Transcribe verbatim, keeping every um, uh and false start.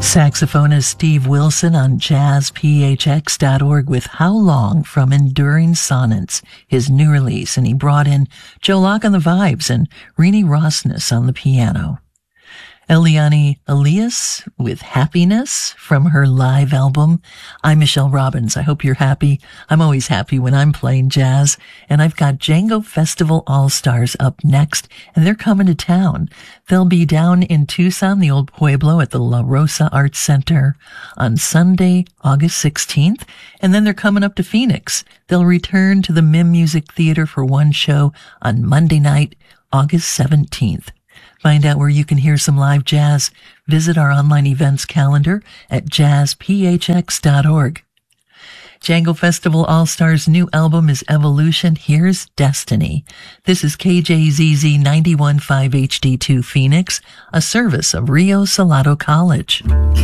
Saxophonist Steve Wilson on jazz p h x dot org with How Long from Enduring Sonnets, his new release, and he brought in Joe Locke on the vibes and Rini Rosnes on the piano. Eliane Elias with Happiness from her live album. I'm Michelle Robbins. I hope you're happy. I'm always happy when I'm playing jazz. And I've got Django Festival All-Stars up next, and they're coming to town. They'll be down in Tucson, the old Pueblo, at the La Rosa Arts Center on Sunday, August sixteenth. And then they're coming up to Phoenix. They'll return to the Mim Music Theater for one show on Monday night, August seventeenth. Find out where you can hear some live jazz. Visit our online events calendar at jazz p h x dot org. Django Festival All-Stars' new album is Evolution. Here's Destiny. This is K J Z Z ninety-one point five H D two Phoenix, a service of Rio Salado College.